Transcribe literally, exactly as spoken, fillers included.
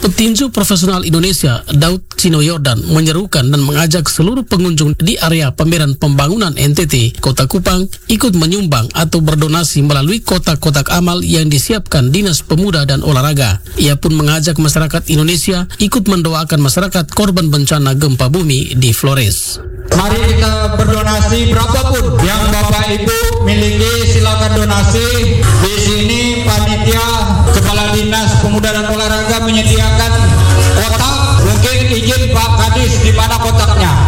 Petinju profesional Indonesia Daud Chino Yordan menyerukan dan mengajak seluruh pengunjung di area pameran pembangunan N T T Kota Kupang ikut menyumbang atau berdonasi melalui kotak-kotak amal yang disiapkan Dinas Pemuda dan Olahraga. Ia pun mengajak masyarakat Indonesia ikut mendoakan masyarakat korban bencana gempa bumi di Flores. Mari kita berdonasi berapapun yang Bapak Ibu miliki, silakan donasi. Di sini panitia Kepala Dinas Pemuda dan Olahraga menyediakan kotak. Mungkin izin Pak Kadis di mana kotaknya?